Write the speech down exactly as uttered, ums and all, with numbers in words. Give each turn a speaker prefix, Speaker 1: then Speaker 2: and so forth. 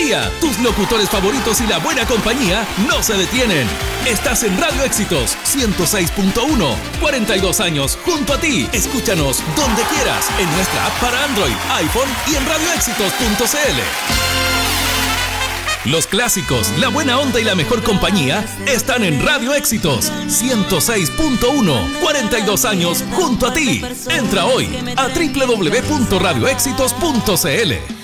Speaker 1: día. Tus locutores favoritos y la buena compañía no se detienen. Estás en Radio Éxitos ciento seis punto uno. cuarenta y dos años junto a ti. Escúchanos donde quieras en nuestra app para Android, iPhone y en radio éxitos punto c l. Los clásicos, la buena onda y la mejor compañía están en Radio Éxitos ciento seis punto uno. cuarenta y dos años junto a ti. Entra hoy a doble u doble u doble u punto radio éxitos punto c l.